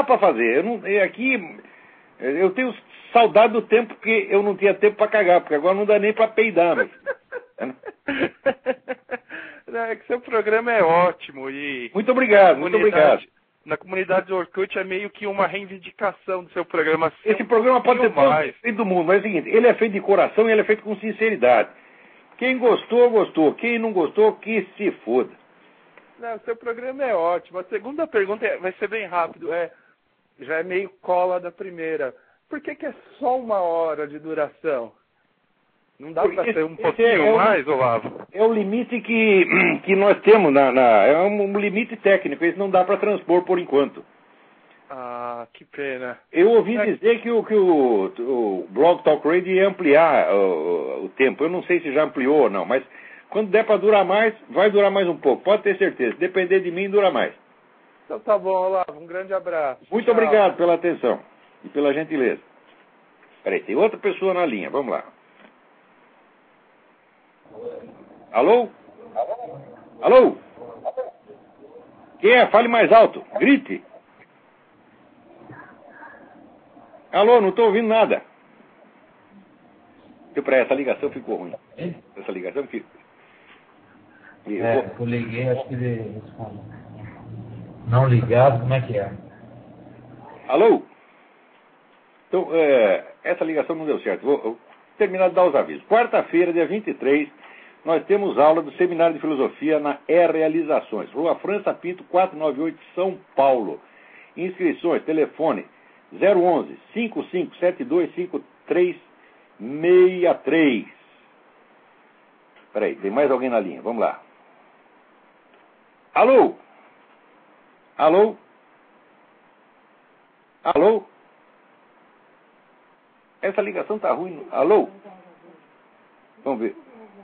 para fazer. Aqui eu tenho saudade do tempo que eu não tinha tempo para cagar, porque agora não dá nem para peidar. Mas... Não, é que seu programa é ótimo e... Muito obrigado, muito obrigado. Na comunidade do Orkut é meio que uma reivindicação do seu programa. Esse programa pode ser todo feito do mundo, mas é o seguinte, ele é feito de coração e ele é feito com sinceridade. Quem gostou, gostou. Quem não gostou, que se foda. Não, seu programa é ótimo. A segunda pergunta vai ser bem rápido. Já é meio cola da primeira. Por que é só 1 hora de duração? Não dá para ser um pouquinho mais, Olavo? É o limite que nós temos. É um limite técnico. Isso não dá para transpor por enquanto. Ah, que pena. Eu ouvi dizer que o Blog Talk Radio ia ampliar o tempo. Eu não sei se já ampliou ou não, mas quando der para durar mais, vai durar mais um pouco. Pode ter certeza. Se depender de mim, dura mais. Então tá bom, Olavo. Um grande abraço. Muito obrigado pela atenção e pela gentileza. Peraí, tem outra pessoa na linha. Vamos lá. Alô? Alô? Quem é? Fale mais alto. Grite. Alô, não estou ouvindo nada. Essa ligação ficou ruim. Essa ligação ficou... eu liguei, acho que ele responde. Não ligado, como é que é? Alô? Então, essa ligação não deu certo. Vou terminar de dar os avisos. Quarta-feira, dia 23, nós temos aula do Seminário de Filosofia na Realizações. Rua França Pinto, 498, São Paulo. Inscrições, telefone 011 5572 5363. Peraí, tem mais alguém na linha. Vamos lá. Alô? Alô? Alô? Essa ligação tá ruim. Alô? Vamos ver.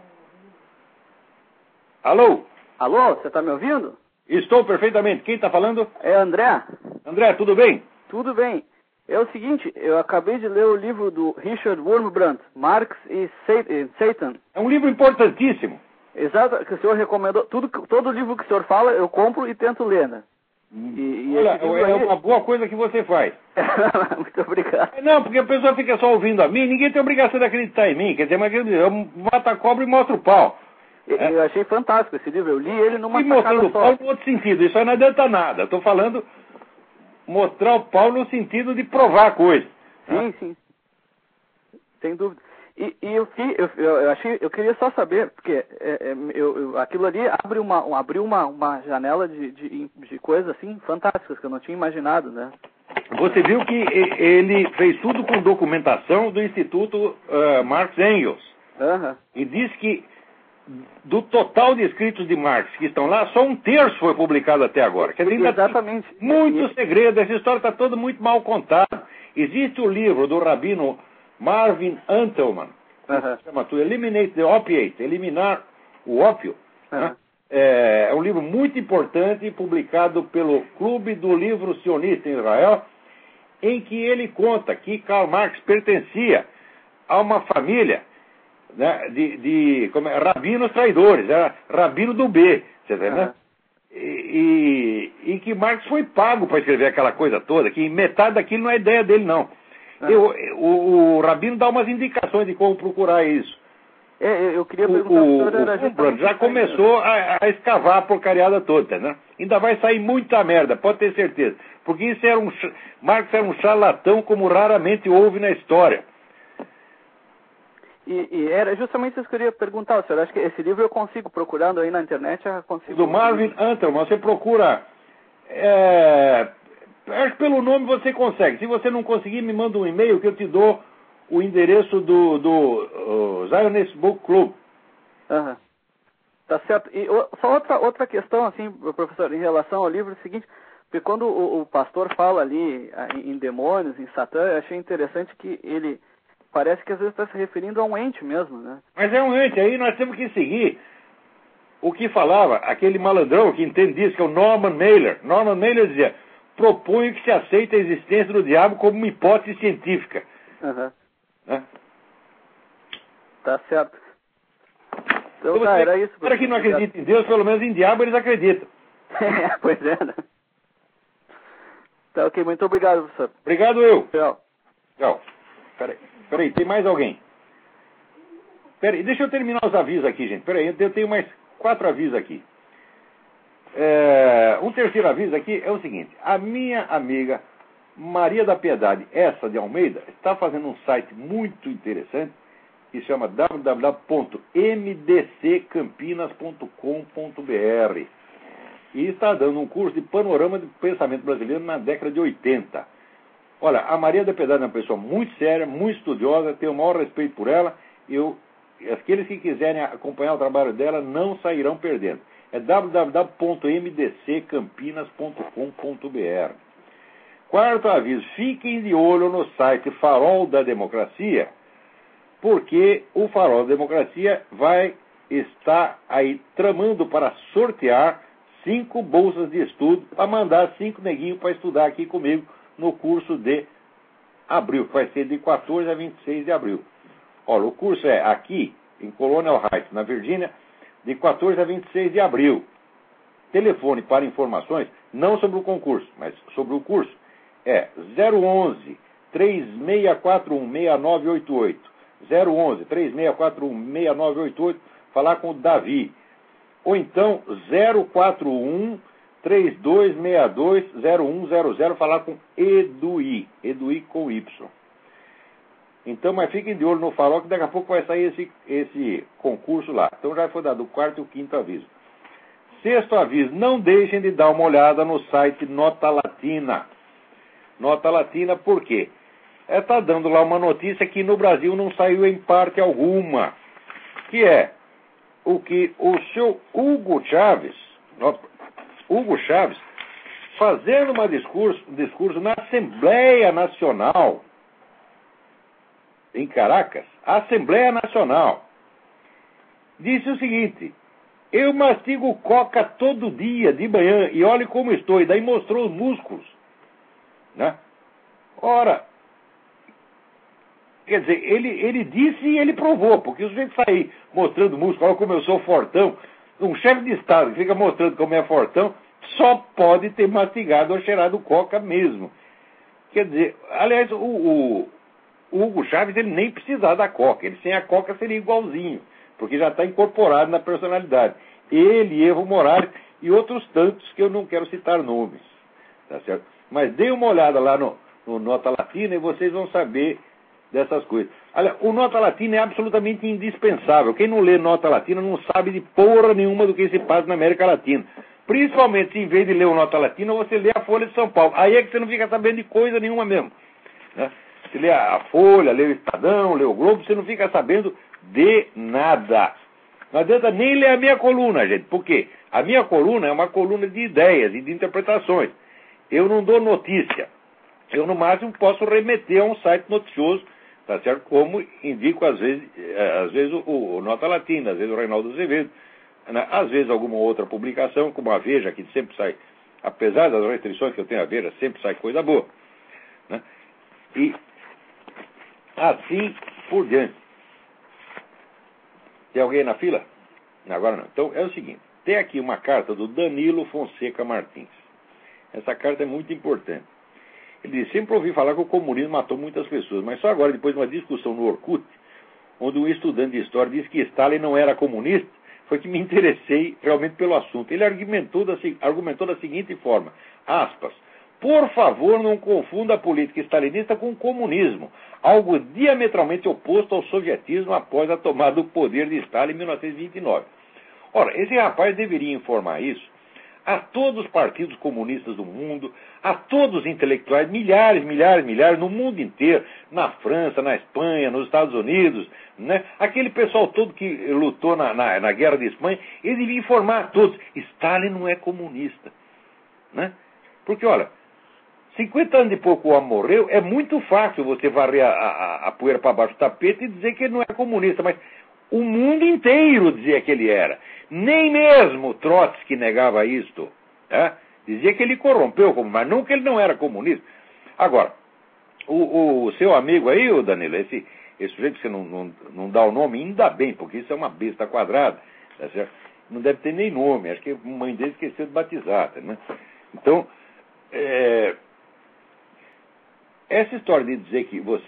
Alô? Alô, você tá me ouvindo? Estou perfeitamente. Quem está falando? É André. André, tudo bem? Tudo bem. É o seguinte, eu acabei de ler o livro do Richard Wurmbrand, Marx e Satan. É um livro importantíssimo. Exato, que o senhor recomendou. Todo livro que o senhor fala, eu compro e tento ler, né? Olha, é uma boa coisa que você faz. Muito obrigado. Não, porque a pessoa fica só ouvindo a mim, ninguém tem obrigação de acreditar em mim. Quer dizer, mas eu mato a cobra e mostro o pau. Eu achei fantástico esse livro, eu li ele numa tacada só. E mostrando o pau no outro sentido, isso aí não adianta nada. Estou falando mostrar o pau no sentido de provar a coisa. Sim, sim. Sem dúvida. E eu queria só saber, porque aquilo ali abriu uma janela de coisas assim fantásticas que eu não tinha imaginado, né? Você viu que ele fez tudo com documentação do Instituto Marx Engels. E diz que do total de escritos de Marx que estão lá, só 1/3 foi publicado até agora. Quer dizer, exatamente. Muito segredo, essa história está toda muito mal contada. Existe o livro do rabino Marvin Antelman, que chama To Eliminate the Opiate, eliminar o ópio. É um livro muito importante, publicado pelo Clube do Livro Sionista em Israel, em que ele conta que Karl Marx pertencia a uma família, né, de rabinos traidores, era rabino do B, você vê, né? E que Marx foi pago para escrever aquela coisa toda, que metade daquilo não é ideia dele, não. O rabino dá umas indicações de como procurar isso. Eu queria perguntar... O já começou a escavar a porcariada toda, né? Ainda vai sair muita merda, pode ter certeza. Porque isso Marx era um charlatão como raramente houve na história. E era justamente isso que eu queria perguntar, senhor. Acho que esse livro eu consigo, procurando aí na internet, do Marvin Antelman, você procura... acho que pelo nome você consegue. Se você não conseguir, me manda um e-mail que eu te dou o endereço do Zionist Book Club. Tá certo. E só outra questão, assim, professor, em relação ao livro, é o seguinte, porque quando o pastor fala ali em demônios, em Satã, eu achei interessante que ele parece que às vezes está se referindo a um ente mesmo, né? Mas é um ente, aí nós temos que seguir o que falava aquele malandrão que entende disso, que é o Norman Mailer. Norman Mailer dizia: proponho que se aceite a existência do diabo como uma hipótese científica. Tá certo. Então, era isso. Para que não acredita em Deus, pelo menos em diabo eles acreditam. Pois é, né? Tá ok, muito obrigado, professor. Obrigado eu. Tchau. Tchau. Peraí, tem mais alguém? Peraí, deixa eu terminar os avisos aqui, gente. Peraí, eu tenho mais 4 avisos aqui. Um terceiro aviso aqui é o seguinte. A minha amiga Maria da Piedade, essa de Almeida, está fazendo um site muito interessante que se chama www.mdccampinas.com.br e está dando um curso de panorama do pensamento brasileiro na década de 80. Olha, a Maria da Piedade é uma pessoa muito séria, muito estudiosa, tenho o maior respeito por ela. Aqueles que quiserem acompanhar o trabalho dela não sairão perdendo. É www.mdccampinas.com.br. Quarto aviso, fiquem de olho no site Farol da Democracia, porque o Farol da Democracia vai estar aí tramando para sortear 5 bolsas de estudo para mandar 5 neguinhos para estudar aqui comigo no curso de abril, que vai ser de 14 a 26 de abril. Olha, o curso é aqui, em Colonial Heights, na Virgínia, de 14 a 26 de abril. Telefone para informações, não sobre o concurso, mas sobre o curso, é 011-3641-6988. 011-3641-6988, falar com o Davi. Ou então 041-3262-0100, falar com Eduí com Y. Então, mas fiquem de olho no Farol, que daqui a pouco vai sair esse concurso lá. Então já foi dado o 4º e o 5º aviso. Sexto aviso, não deixem de dar uma olhada no site Nota Latina. Nota Latina por quê? Está dando lá uma notícia que no Brasil não saiu em parte alguma, que é o que o seu Hugo Chávez, fazendo um discurso na Assembleia Nacional, em Caracas, a Assembleia Nacional, disse o seguinte: eu mastigo coca todo dia, de manhã, e olhe como estou. E daí mostrou os músculos. Né? Ora, quer dizer, ele disse e ele provou, porque o sujeito sair mostrando músculo, olha como eu sou fortão, um chefe de Estado que fica mostrando como é fortão, só pode ter mastigado ou cheirado coca mesmo. Quer dizer, aliás, o Hugo Chávez, ele nem precisava da coca. Ele sem a coca seria igualzinho, porque já está incorporado na personalidade. Ele, Evo Morales e outros tantos que eu não quero citar nomes. Tá certo? Mas dê uma olhada lá no Nota Latina e vocês vão saber dessas coisas. Olha, o Nota Latina é absolutamente indispensável. Quem não lê Nota Latina não sabe de porra nenhuma do que se passa na América Latina. Principalmente se em vez de ler o Nota Latina, você lê a Folha de São Paulo. Aí é que você não fica sabendo de coisa nenhuma mesmo. Né? Você lê a Folha, lê o Estadão, lê o Globo, você não fica sabendo de nada. Não adianta nem ler a minha coluna, gente. Por quê? A minha coluna é uma coluna de ideias e de interpretações. Eu não dou notícia. Eu, no máximo, posso remeter a um site noticioso, tá certo? Como indico, às vezes o Nota Latina, às vezes o Reinaldo Azevedo, né? Às vezes alguma outra publicação, como a Veja, que sempre sai, apesar das restrições que eu tenho a Veja, sempre sai coisa boa. Né? E assim por diante. Tem alguém na fila? Agora não. Então é o seguinte, tem aqui uma carta do Danilo Fonseca Martins. Essa carta é muito importante. Ele diz: sempre ouvi falar que o comunismo matou muitas pessoas, mas só agora, depois de uma discussão no Orkut, onde um estudante de história disse que Stalin não era comunista, foi que me interessei realmente pelo assunto. Ele argumentou da seguinte forma, aspas, por favor, não confunda a política stalinista com o comunismo, algo diametralmente oposto ao sovietismo após a tomada do poder de Stalin em 1929. Ora, esse rapaz deveria informar isso a todos os partidos comunistas do mundo, a todos os intelectuais, milhares, no mundo inteiro, na França, na Espanha, nos Estados Unidos, né? Aquele pessoal todo que lutou na Guerra de Espanha, ele devia informar a todos, Stalin não é comunista. Né? Porque, olha, 50 anos depois que o homem morreu, é muito fácil você varrer a poeira para baixo do tapete e dizer que ele não é comunista, mas o mundo inteiro dizia que ele era. Nem mesmo Trotsky negava isto. Né? Dizia que ele corrompeu, mas não que ele não era comunista. Agora, o seu amigo aí, o Danilo, esse sujeito que você não dá o nome, ainda bem, porque isso é uma besta quadrada. Tá certo? Não deve ter nem nome, acho que a mãe dele esqueceu de batizar. Né? Então, essa história de dizer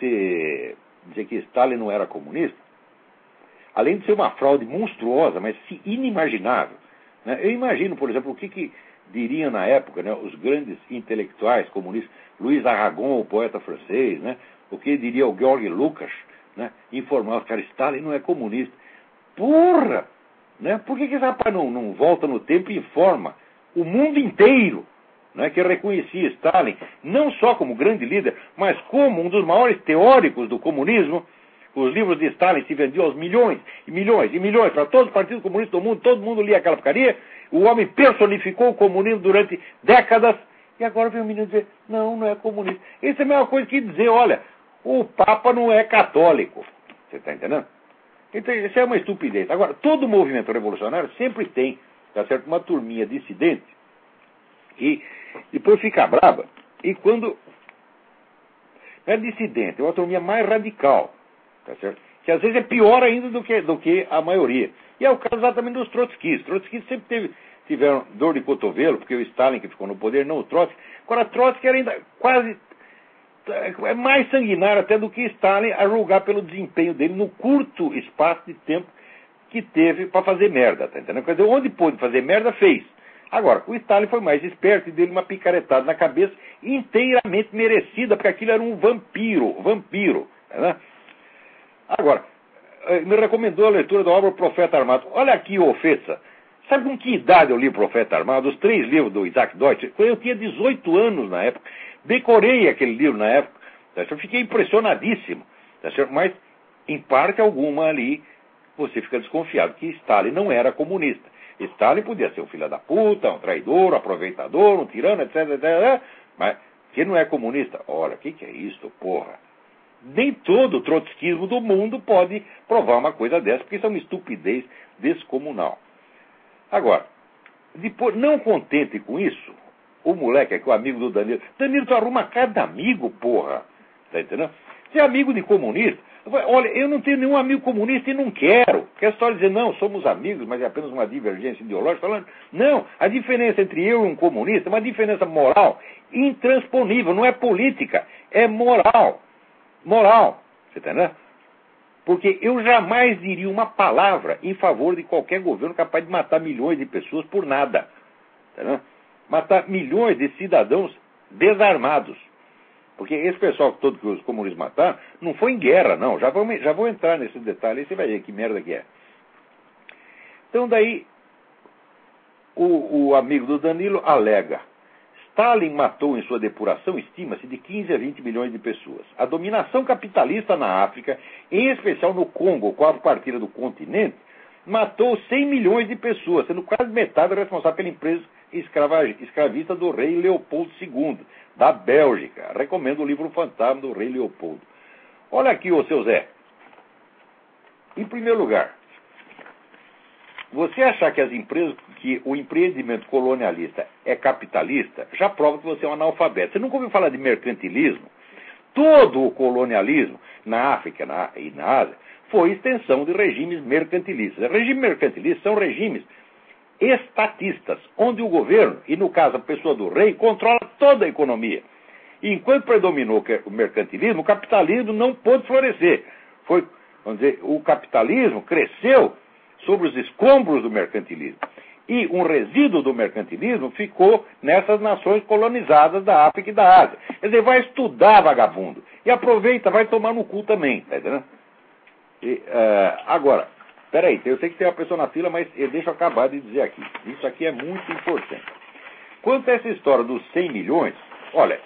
que Stalin não era comunista, além de ser uma fraude monstruosa, mas inimaginável, né? Eu imagino, por exemplo, o que diriam na época, né, os grandes intelectuais comunistas, Louis Aragon, o poeta francês, né, o que diria o Georg Lukács, né, informar os caras, Stalin não é comunista. Porra! Né? Por que esse rapaz não volta no tempo e informa o mundo inteiro, né, que reconhecia Stalin não só como grande líder, mas como um dos maiores teóricos do comunismo? Os livros de Stalin se vendiam aos milhões e milhões e milhões para todos os partidos comunistas do mundo, todo mundo lia aquela porcaria. O homem personificou o comunismo durante décadas e agora vem o menino dizer, não é comunista. Isso é a mesma coisa que dizer, olha, o Papa não é católico. Você está entendendo? Então, isso é uma estupidez. Agora, todo movimento revolucionário sempre tem, tá certo, uma turminha dissidente e depois fica brava. E quando não é dissidente, é uma turminha mais radical, tá certo? Que às vezes é pior ainda do que a maioria. E é o caso exatamente dos trotskistas. Os trotskistas sempre tiveram dor de cotovelo, porque o Stalin que ficou no poder, não o Trotsky. Agora, Trotsky era ainda quase é mais sanguinário até do que Stalin, a julgar pelo desempenho dele no curto espaço de tempo que teve para fazer merda, tá entendendo? Quer dizer, onde pôde fazer merda, fez. Agora, o Stalin foi mais esperto e deu uma picaretada na cabeça inteiramente merecida, porque aquilo era um vampiro, né? Agora, me recomendou a leitura da obra O Profeta Armado. Olha aqui, ô Fetza, sabe com que idade eu li O Profeta Armado? Os 3 livros do Isaac Deutsch, eu tinha 18 anos na época. Decorei aquele livro na época, tá certo? Eu fiquei impressionadíssimo, tá certo? Mas, em parte alguma ali, você fica desconfiado que Stalin não era comunista. Stalin podia ser um filho da puta, um traidor, um aproveitador, um tirano, etc, etc, mas que não é comunista. Olha, o que é isso, porra? Nem todo o trotskismo do mundo pode provar uma coisa dessa, porque isso é uma estupidez descomunal. Agora, depois, não contente com isso, o moleque aqui, o amigo do Danilo, tu arruma cada amigo, porra, tá entendendo? Você é amigo de comunista? Olha, eu não tenho nenhum amigo comunista e não quero. Que a história dizer, não, somos amigos, mas é apenas uma divergência ideológica. Falando, não, a diferença entre eu e um comunista é uma diferença moral intransponível, não é política, é moral. Moral, você tá entendendo? Porque eu jamais diria uma palavra em favor de qualquer governo capaz de matar milhões de pessoas por nada. Tá entendendo? Matar milhões de cidadãos desarmados. Porque esse pessoal todo que os comunistas mataram não foi em guerra, não. Já vou entrar nesse detalhe, aí você vai ver que merda que é. Então daí, o amigo do Danilo alega. Stalin matou em sua depuração, estima-se, de 15 a 20 milhões de pessoas. A dominação capitalista na África, em especial no Congo, com a partida do continente, matou 100 milhões de pessoas, sendo quase metade responsável pela empresa escravista do rei Leopoldo II, da Bélgica. Recomendo o livro Fantasma do rei Leopoldo. Olha aqui, ô seu Zé. Em primeiro lugar, você achar que as empresas, que o empreendimento colonialista é capitalista, já prova que você é um analfabeto. Você nunca ouviu falar de mercantilismo? Todo o colonialismo na África e na Ásia foi extensão de regimes mercantilistas. Regimes mercantilistas são regimes estatistas, onde o governo, e no caso a pessoa do rei, controla toda a economia. E enquanto predominou o mercantilismo, o capitalismo não pôde florescer. Vamos dizer, o capitalismo cresceu sobre os escombros do mercantilismo. E um resíduo do mercantilismo ficou nessas nações colonizadas da África e da Ásia. Quer dizer, vai estudar, vagabundo. E aproveita, vai tomar no cu também. Tá entendendo? Agora, peraí, eu sei que tem uma pessoa na fila, mas deixa eu acabar de dizer aqui. Isso aqui é muito importante. Quanto a essa história dos 100 milhões, olha,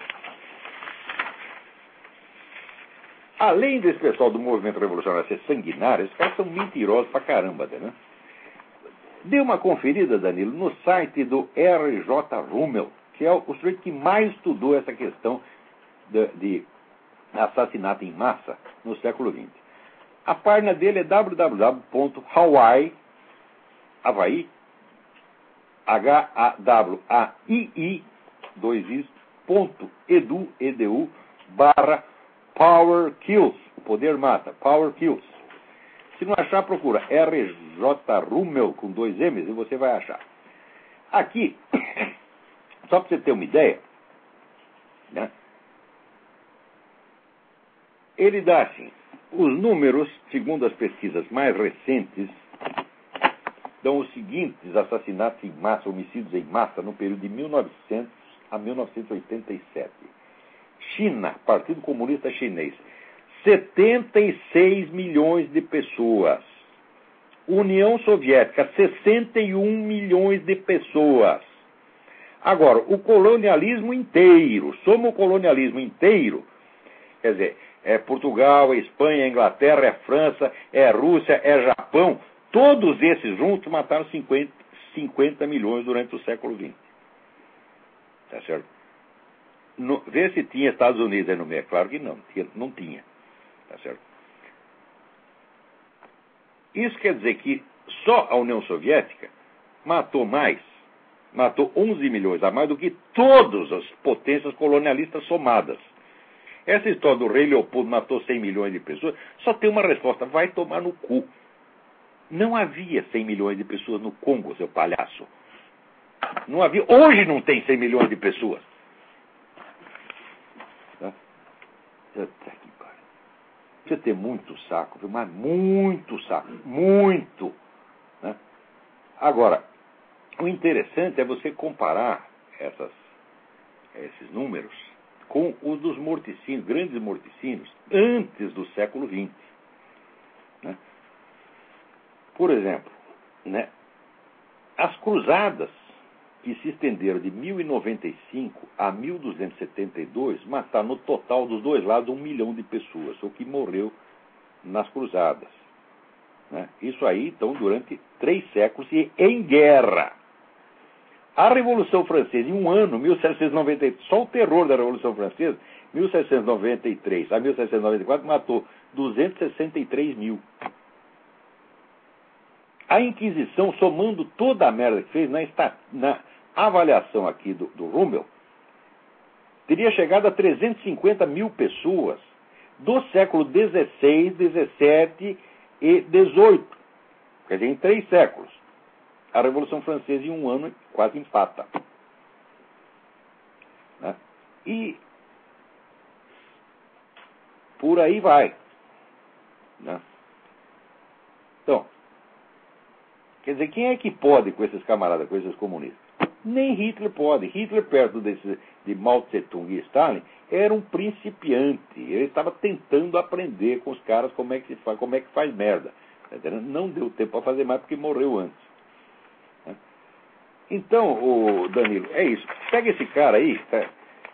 além desse pessoal do movimento revolucionário ser sanguinário, esses caras são mentirosos pra caramba, tá, né? Dê uma conferida, Danilo, no site do R.J. Rummel, que é o sujeito que mais estudou essa questão de assassinato em massa no século XX. A página dele é www.hawaii, Havaí, HAWI.edu/Power Kills. O poder mata. Power Kills. Se não achar, procura R.J. Rummel com 2 M's e você vai achar. Aqui, só para você ter uma ideia, né? ele dá assim, os números, segundo as pesquisas mais recentes, dão os seguintes assassinatos em massa, homicídios em massa, no período de 1900 a 1987. China, Partido Comunista Chinês, 76 milhões de pessoas. União Soviética, 61 milhões de pessoas. Agora, o colonialismo inteiro, soma o colonialismo inteiro, quer dizer, é Portugal, é Espanha, é Inglaterra, é França, é Rússia, é Japão, todos esses juntos mataram 50 milhões durante o século XX. Tá certo? Vê se tinha Estados Unidos aí no meio. Claro que não tinha. Tá certo? Isso quer dizer que só a União Soviética matou 11 milhões a mais do que todas as potências colonialistas somadas. Essa história do rei Leopoldo matou 100 milhões de pessoas, só tem uma resposta: vai tomar no cu. Não havia 100 milhões de pessoas no Congo, seu palhaço. Não havia. Hoje não tem 100 milhões de pessoas. Tá? Precisa ter muito saco, viu? Mas muito saco. Muito. Né? Agora, o interessante é você comparar esses números com os dos morticínios, grandes morticínios, antes do século XX. Né? Por exemplo, né, as cruzadas, que se estenderam de 1095 a 1272, mataram no total dos dois lados 1 milhão de pessoas, o que morreu nas cruzadas. Né? Isso aí, então, durante 3 séculos e em guerra. A Revolução Francesa, em um ano, 1793, só o terror da Revolução Francesa, 1793 a 1794, matou 263 mil. A Inquisição, somando toda a merda que fez, na avaliação aqui do Rummel, teria chegado a 350 mil pessoas do século XVI, XVII e XVIII. Quer dizer, em 3 séculos. A Revolução Francesa, em um ano, quase empata. Né? E por aí vai. Né? Então, quer dizer, quem é que pode com esses camaradas, com esses comunistas? Nem Hitler pode. Hitler, perto de Mao Tse-tung e Stalin, era um principiante. Ele estava tentando aprender com os caras como é que faz merda. Não deu tempo para fazer mais porque morreu antes. Então, Danilo, é isso. Pega esse cara aí. Tá?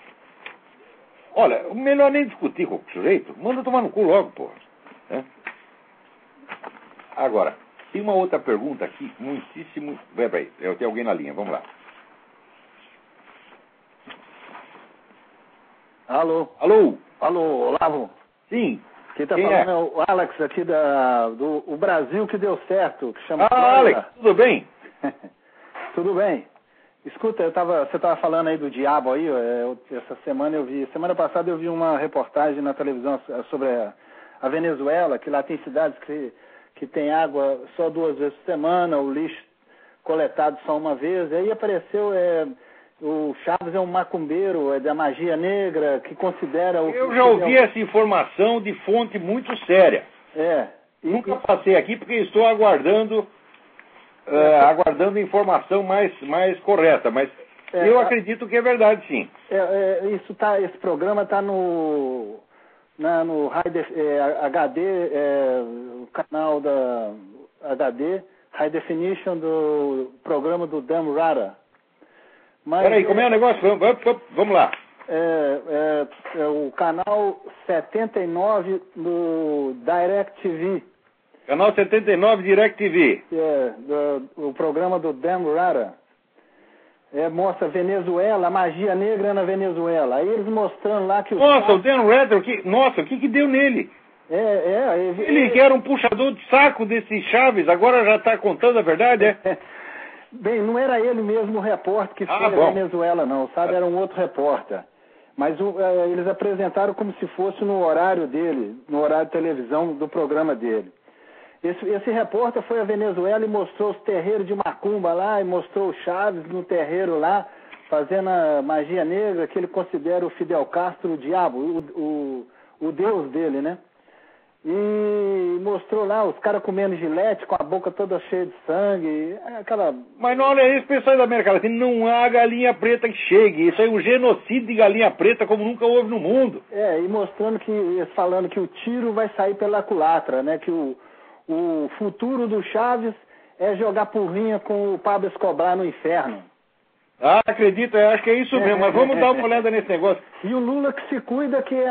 Olha, melhor nem discutir com o sujeito. Manda tomar no cu logo, porra. Né? Agora, tem uma outra pergunta aqui, muitíssimo... Peraí, eu tenho alguém na linha, vamos lá. Alô? Alô? Alô, Olavo? Sim. Quem está falando é o Alex aqui do Brasil que deu certo, que chama... Alex, tudo bem? Tudo bem. Escuta, você estava falando aí do diabo aí, semana passada eu vi uma reportagem na televisão sobre a Venezuela, que lá tem cidades que tem água só 2 vezes por semana, o lixo coletado só uma vez, aí apareceu o Chaves é um macumbeiro, é da magia negra, que considera... Eu já ouvi essa informação de fonte muito séria. Nunca passei aqui porque estou aguardando informação mais correta, mas eu acredito que é verdade, sim. Esse programa está no HD, o canal da HD, High Definition do programa do Dan Rara. Peraí, como é o negócio? Vamos lá. O canal 79 do DirecTV. Canal 79 DirecTV. O programa do Dan Rara. Mostra Venezuela, a magia negra na Venezuela. Aí eles mostrando lá que... Nossa, o Dan Rather, o que deu nele? Ele que era um puxador de saco desse Chaves, agora já está contando a verdade, é? Bem, não era ele mesmo o repórter que foi a Venezuela, não, sabe? Era um outro repórter. Mas eles apresentaram como se fosse no horário dele, no horário de televisão do programa dele. Esse repórter foi à Venezuela e mostrou os terreiros de macumba lá, e mostrou o Chaves no terreiro lá, fazendo a magia negra, que ele considera o Fidel Castro o diabo. O o deus dele, né? E mostrou lá os caras comendo gilete com a boca toda cheia de sangue, aquela... Mas não, olha isso, pessoal da América Latina, não há galinha preta que chegue. Isso aí é um genocídio de galinha preta como nunca houve no mundo. E mostrando falando que o tiro vai sair pela culatra, né? Que o futuro do Chaves é jogar porrinha com o Pablo Escobar no inferno. Ah, acredito, eu acho que é isso mesmo, mas vamos dar uma olhada nesse negócio. E o Lula que se cuida que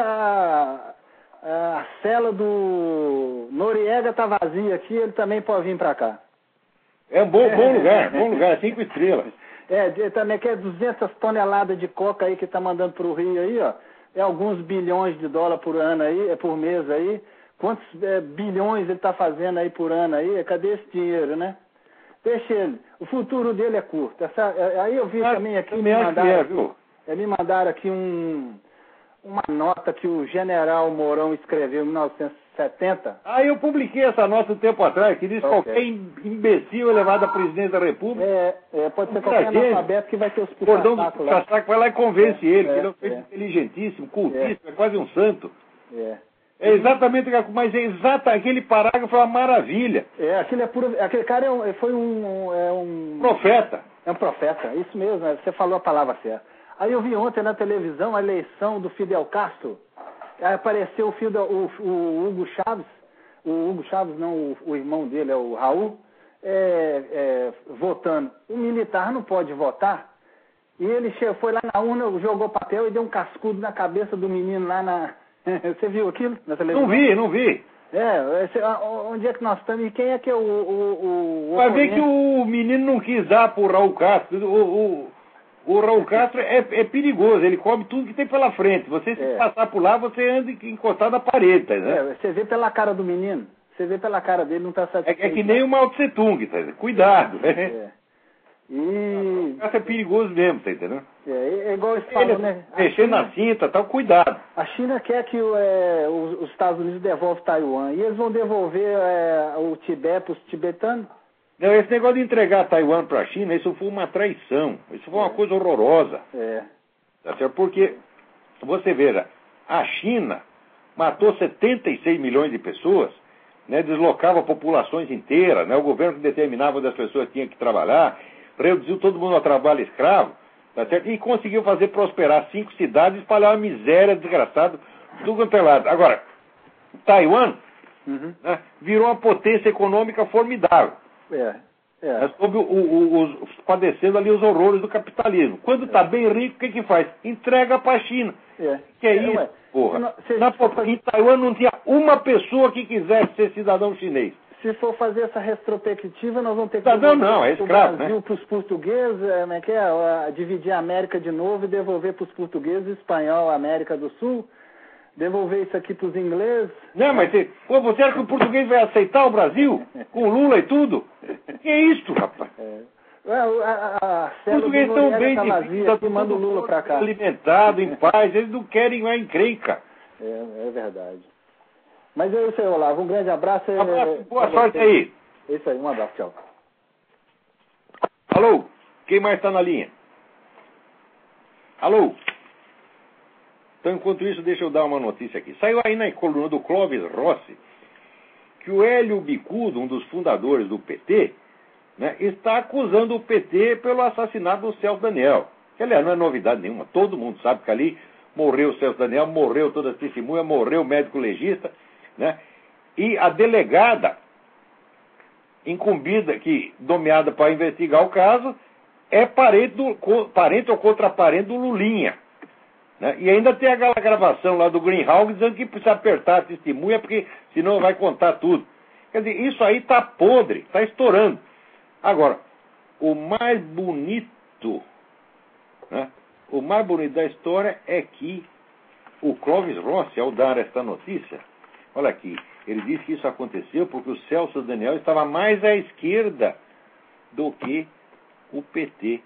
a cela do Noriega tá vazia aqui, ele também pode vir para cá. É um bom lugar, 5 estrelas. Também quer 200 toneladas de coca aí que tá mandando pro Rio aí, ó. É alguns bilhões de dólares por ano aí, por mês aí. Quantos bilhões ele tá fazendo aí por ano aí? Cadê esse dinheiro, né? Deixa ele. O futuro dele é curto. Aí eu vi também aqui, me mandaram aqui uma nota que o general Mourão escreveu em 1970. Ah, eu publiquei essa nota um tempo atrás, que diz que qualquer imbecil é levado à presidência da República. Pode ser qualquer analfabeto que vai ter os puxa-saco lá. Vai lá e convence ele, que ele é um feito inteligentíssimo, cultíssimo, é quase um santo. É exatamente, mas aquele parágrafo é uma maravilha. Aquele cara foi um profeta. É um profeta, isso mesmo, você falou a palavra certa. Aí eu vi ontem na televisão a eleição do Fidel Castro. Aí apareceu o Hugo Chávez. O Hugo Chávez, não, o irmão dele é o Raul, votando. O militar não pode votar. E ele foi lá na urna, jogou papel e deu um cascudo na cabeça do menino lá na... Você viu aquilo na televisão? Não vi. Onde é que nós estamos? E quem é que é o vai ver que o menino não quis dar pro Raul Castro. O Raul Castro é perigoso, ele come tudo que tem pela frente. Você, se passar por lá, você anda encostado na parede, né? Você vê pela cara do menino, você vê pela cara dele, não está satisfeito. É que nem o Mao Tse Tung, tá? Cuidado. O Castro é perigoso mesmo, tá entendendo? É igual eles falam, né? Mexendo na cinta, tal, cuidado. A China quer que os Estados Unidos devolvam Taiwan, e eles vão devolver o Tibete para os tibetanos? Não, esse negócio de entregar Taiwan para a China, isso foi uma traição. Isso foi uma coisa horrorosa. Tá certo? Porque, você veja, a China matou 76 milhões de pessoas, né, deslocava populações inteiras, né, o governo que determinava onde as pessoas tinham que trabalhar, reduziu todo mundo ao trabalho escravo, tá certo? E conseguiu fazer prosperar 5 cidades e espalhar uma miséria desgraçada, tudo quanto é lado. Agora, Taiwan né, virou uma potência econômica formidável. Padecendo ali os horrores do capitalismo. Quando está bem rico, o que faz? Entrega para a China. Que é isso, porra. Em Taiwan não tinha uma pessoa que quisesse ser cidadão chinês. Se for fazer essa retrospectiva, nós vamos ter que cidadão não, é escravo, o Brasil para os portugueses, dividir a América de novo e devolver para os portugueses, espanhol, América do Sul. Devolver isso aqui para os ingleses. Não, mas você acha que o português vai aceitar o Brasil? Com Lula e tudo? Que é isso, rapaz? Os portugueses estão bem de vida, manda o Lula para cá. Alimentado, em paz, eles não querem uma encrenca. É verdade. Mas é isso aí, Olavo. Um grande abraço. Boa sorte aí. É isso aí, um abraço, tchau. Alô? Quem mais está na linha? Alô? Então, enquanto isso, deixa eu dar uma notícia aqui. Saiu aí na coluna do Clóvis Rossi que o Hélio Bicudo, um dos fundadores do PT, né, está acusando o PT pelo assassinato do Celso Daniel. Que, aliás, não é novidade nenhuma. Todo mundo sabe que ali morreu o Celso Daniel, morreu toda a testemunha, morreu o médico legista, né? E a delegada incumbida, nomeada para investigar o caso, é parente ou contraparente do Lulinha. Né? E ainda tem aquela gravação lá do Greenhalgh dizendo que precisa apertar a testemunha porque senão vai contar tudo. Quer dizer, isso aí está podre, está estourando. Agora, o mais bonito da história é que o Clóvis Rossi, ao dar esta notícia, olha aqui, ele disse que isso aconteceu porque o Celso Daniel estava mais à esquerda do que o PT.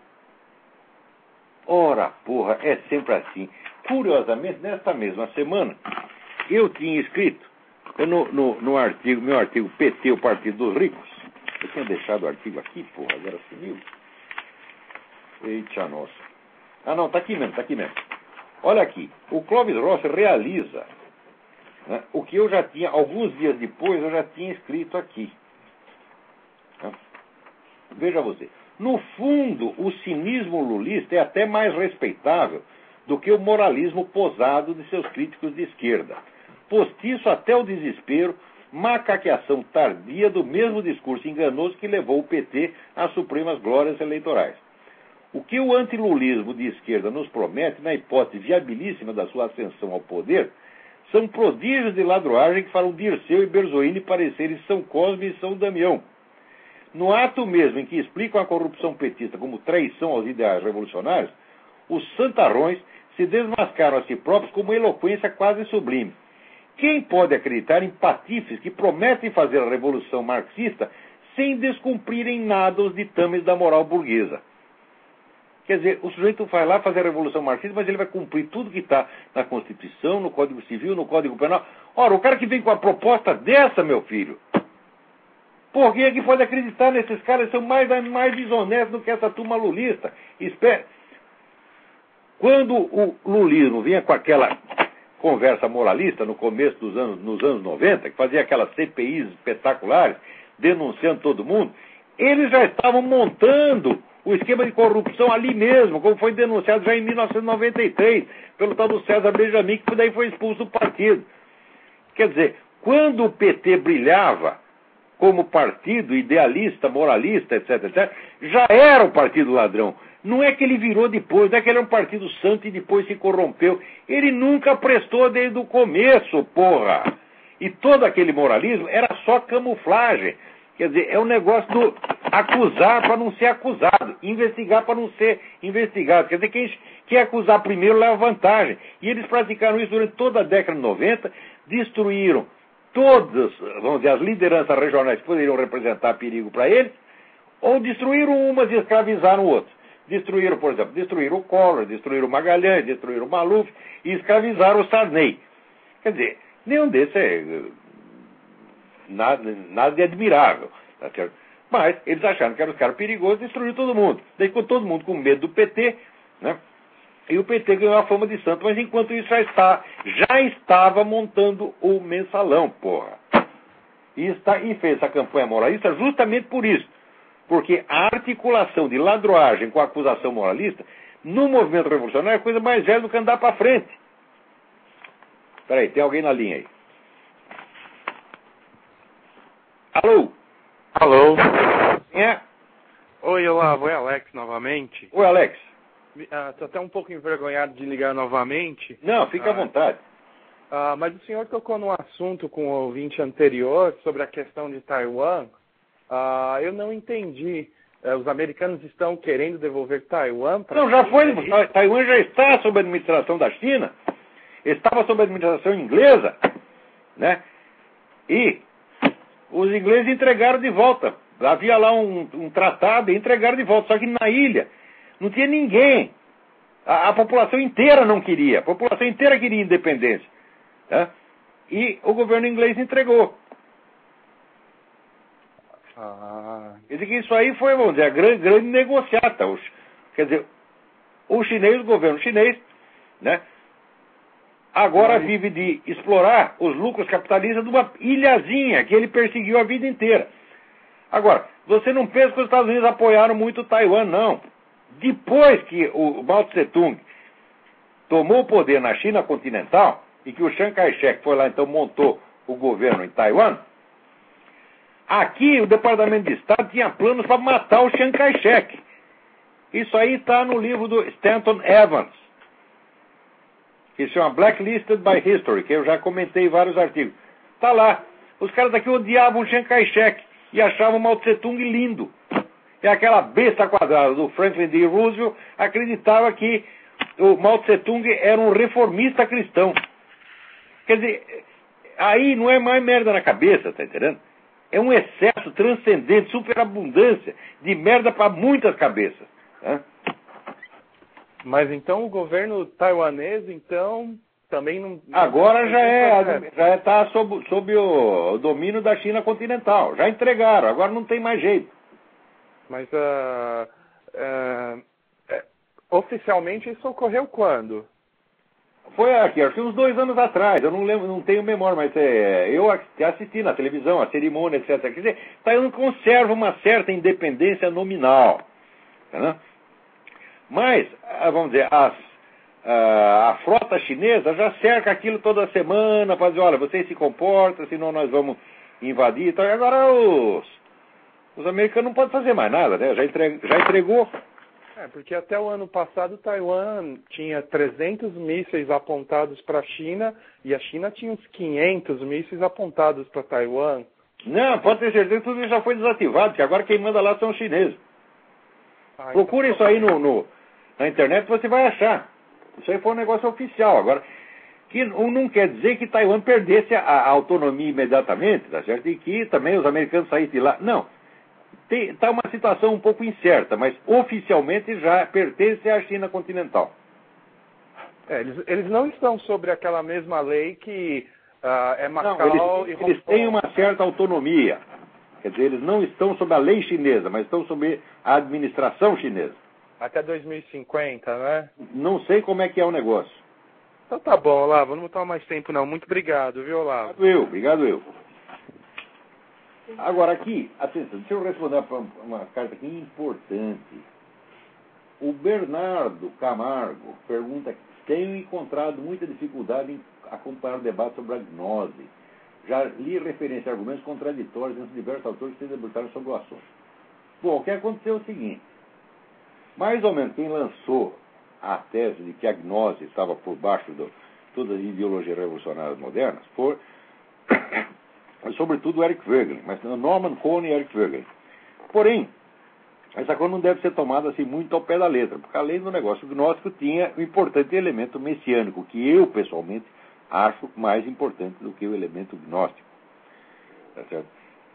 Ora, porra, é sempre assim. Curiosamente, nesta mesma semana, eu tinha escrito no artigo, meu artigo PT, o Partido dos Ricos. Eu tinha deixado o artigo aqui, porra, agora sumiu. Eita, nossa. Ah, não, tá aqui mesmo. Olha aqui, o Clóvis Rossi realiza né, o que eu já tinha, alguns dias depois, eu já tinha escrito aqui. Né? Veja você. No fundo, o cinismo lulista é até mais respeitável do que o moralismo posado de seus críticos de esquerda. Postiço até o desespero, macaqueação tardia do mesmo discurso enganoso que levou o PT às supremas glórias eleitorais. O que o antilulismo de esquerda nos promete, na hipótese viabilíssima da sua ascensão ao poder, são prodígios de ladroagem que farão Dirceu e Berzoini parecerem São Cosme e São Damião. No ato mesmo em que explicam a corrupção petista como traição aos ideais revolucionários, os santarrões se desmascaram a si próprios com uma eloquência quase sublime. Quem pode acreditar em patifes que prometem fazer a revolução marxista sem descumprirem nada os ditames da moral burguesa? Quer dizer, o sujeito vai lá fazer a revolução marxista, mas ele vai cumprir tudo que está na Constituição, no Código Civil, no Código Penal. Ora, o cara que vem com a proposta dessa, meu filho, por quem é que pode acreditar nesses caras? São mais desonestos do que essa turma lulista. Espera. Quando o lulismo vinha com aquela conversa moralista no começo nos anos 90, que fazia aquelas CPIs espetaculares, denunciando todo mundo, eles já estavam montando o esquema de corrupção ali mesmo, como foi denunciado já em 1993, pelo tal do César Benjamin, que daí foi expulso do partido. Quer dizer, quando o PT brilhava como partido idealista, moralista, etc., etc., já era o partido ladrão. Não é que ele virou depois, não é que ele era um partido santo e depois se corrompeu. Ele nunca prestou desde o começo, porra! E todo aquele moralismo era só camuflagem. Quer dizer, é um negócio do acusar para não ser acusado, investigar para não ser investigado. Quer dizer, quem acusar primeiro leva vantagem. E eles praticaram isso durante toda a década de 90, destruíram todas, vamos dizer, as lideranças regionais que poderiam representar perigo para eles, ou destruíram umas e escravizaram outras. Destruíram, por exemplo, destruíram o Collor, destruíram o Magalhães, destruíram o Maluf e escravizaram o Sarney. Quer dizer, nenhum desses é nada de admirável. Tá certo? Mas eles acharam que eram os caras perigosos e destruíram todo mundo. Daí ficou todo mundo com medo do PT, né? E o PT ganhou a fama de santo, mas enquanto isso já estava montando o mensalão, porra. E fez essa campanha moralista justamente por isso. Porque a articulação de ladroagem com a acusação moralista, no movimento revolucionário, é a coisa mais velha do que andar para frente. Espera aí, tem alguém na linha aí. Alô? Alô? Quem é? Oi, Olavo, é Alex novamente. Oi, Alex. Estou até um pouco envergonhado de ligar novamente. Não, fica à vontade. Mas o senhor tocou num assunto com o ouvinte anterior sobre a questão de Taiwan. Eu não entendi. Os americanos estão querendo devolver Taiwan para... Não, já foi. Taiwan já está sob a administração da China. Estava sob a administração inglesa, né? E os ingleses entregaram de volta. Havia lá um tratado e entregaram de volta. Só que na ilha não tinha ninguém. A população inteira não queria. A população inteira queria independência. Tá? E o governo inglês entregou. Quer dizer que isso aí foi, vamos dizer, a grande negociata. Quer dizer, o governo chinês, né, agora vive de explorar os lucros capitalistas de uma ilhazinha que ele perseguiu a vida inteira. Agora, você não pensa que os Estados Unidos apoiaram muito Taiwan, não. Depois que o Mao Tse-tung tomou o poder na China continental e que o Chiang Kai-shek foi lá, então montou o governo em Taiwan, aqui o Departamento de Estado tinha planos para matar o Chiang Kai-shek. Isso aí está no livro do Stanton Evans, que se chama Blacklisted by History, que eu já comentei em vários artigos. Está lá. Os caras daqui odiavam o Chiang Kai-shek e achavam o Mao Tse-tung lindo. E aquela besta quadrada do Franklin D. Roosevelt acreditava que o Mao Tse-tung era um reformista cristão. Quer dizer, aí não é mais merda na cabeça, tá entendendo? É um excesso transcendente, superabundância de merda para muitas cabeças. Né? Mas então o governo taiwanês, então, também não... Agora já está sob o domínio da China continental. Já entregaram, agora não tem mais jeito. Mas oficialmente isso ocorreu quando? Foi aqui, acho que uns 2 anos atrás, eu não lembro, não tenho memória, mas eu assisti na televisão, a cerimônia, etc. Quer dizer, Taiwan conserva uma certa independência nominal. Né? Mas, vamos dizer, a frota chinesa já cerca aquilo toda semana para dizer, olha, vocês se comportam, senão nós vamos invadir. Então, agora os americanos não podem fazer mais nada, né? Já entregou. Porque até o ano passado Taiwan tinha 300 mísseis apontados para a China e a China tinha uns 500 mísseis apontados para Taiwan. Não, pode ter certeza que tudo isso já foi desativado, porque agora quem manda lá são os chineses. Procure então, isso aí na internet, você vai achar. Isso aí foi um negócio oficial. Agora, que não quer dizer que Taiwan perdesse a autonomia imediatamente, tá certo? E que também os americanos saíssem de lá. Não. Está uma situação um pouco incerta, mas oficialmente já pertence à China continental. Eles não estão sobre aquela mesma lei que é Macau não, eles têm uma certa autonomia. Quer dizer, eles não estão sob a lei chinesa, mas estão sob a administração chinesa. Até 2050, né? Não sei como é que é o negócio. Então tá bom, Olavo, não vou tomar mais tempo não. Muito obrigado, viu, Olavo? Obrigado eu. Agora aqui, atenção, deixa eu responder uma carta aqui importante. O Bernardo Camargo pergunta: tenho encontrado muita dificuldade em acompanhar o debate sobre a gnose. Já li referência a argumentos contraditórios entre diversos autores que se debruçaram sobre o assunto. Bom, o que aconteceu é o seguinte. Mais ou menos quem lançou a tese de que a gnose estava por baixo de todas as ideologias revolucionárias modernas foi sobretudo o Eric Voegelin, mas Norman Cohn e Eric Voegelin. Porém, essa coisa não deve ser tomada assim muito ao pé da letra, porque além do negócio gnóstico tinha o importante elemento messiânico, que eu pessoalmente acho mais importante do que o elemento gnóstico. Tá certo?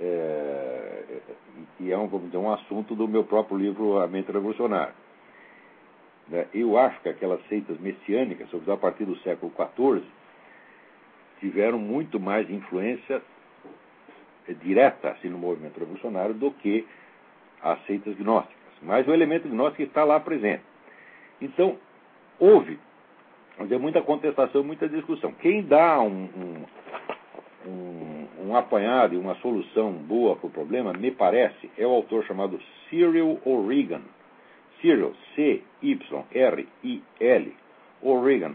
E é vamos dizer, um assunto do meu próprio livro A Mente Revolucionária. Eu acho que aquelas seitas messiânicas, sobretudo a partir do século XIV, tiveram muito mais influência direta assim, no movimento revolucionário do que as seitas gnósticas. Mas o elemento gnóstico está lá presente. Então, houve muita contestação, muita discussão. Quem dá um apanhado e uma solução boa para o problema, me parece, é o autor chamado Cyril O'Regan. Cyril, C-Y-R-I-L, O'Regan,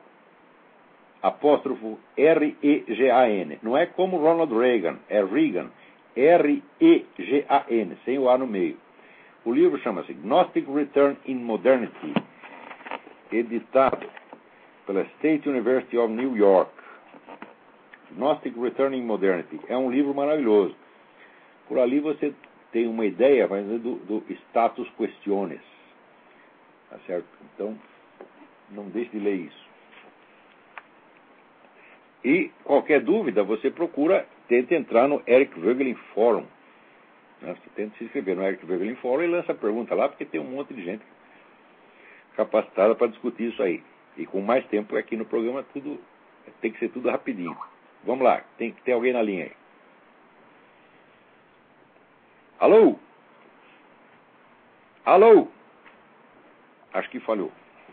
O''R-E-G-A-N. Não é como Ronald Reagan, é Reagan, R-E-G-A-N, sem o A no meio. O livro chama-se Gnostic Return in Modernity, editado pela State University of New York. Gnostic Return in Modernity. É um livro maravilhoso. Por ali você tem uma ideia do status questiones. Tá certo? Então, não deixe de ler isso. E, qualquer dúvida, você tenta entrar no Eric Voegelin Forum. Você tenta se inscrever no Eric Voegelin Forum e lança a pergunta lá, porque tem um monte de gente capacitada para discutir isso aí. E com mais tempo aqui no programa, tem que ser tudo rapidinho. Vamos lá, tem que ter alguém na linha aí. Alô? Alô? Acho que falhou.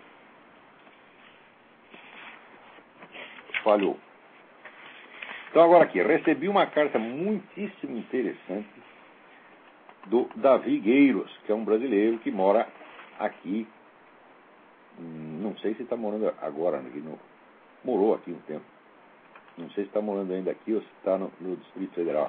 Falhou. Então agora aqui, recebi uma carta muitíssimo interessante do Davi Gueiros, que é um brasileiro que mora aqui. Não sei se está morando agora, morou aqui um tempo. Não sei se está morando ainda aqui ou se está no Distrito Federal.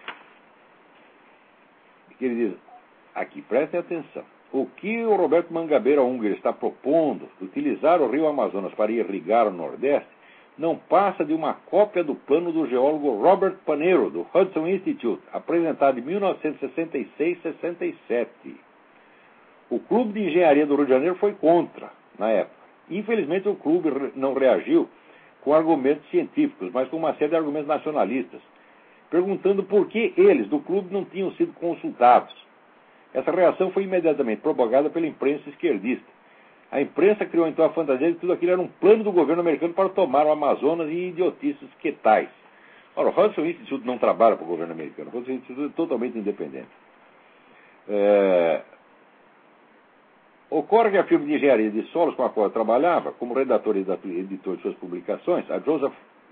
Que ele diz, aqui, prestem atenção. O que o Roberto Mangabeira Unger está propondo, utilizar o rio Amazonas para irrigar o Nordeste, não passa de uma cópia do plano do geólogo Robert Panero, do Hudson Institute, apresentado em 1966-67. O Clube de Engenharia do Rio de Janeiro foi contra, na época. Infelizmente, o clube não reagiu com argumentos científicos, mas com uma série de argumentos nacionalistas, perguntando por que eles, do clube, não tinham sido consultados. Essa reação foi imediatamente propagada pela imprensa esquerdista. A imprensa criou então a fantasia de que tudo aquilo era um plano do governo americano para tomar o Amazonas e idiotices que tais. Ora, o Hudson Institute não trabalha para o governo americano. O Hudson Institute é totalmente independente. Ocorre que a firma de engenharia de solos com a qual eu trabalhava, como redator e editor de suas publicações, a Joseph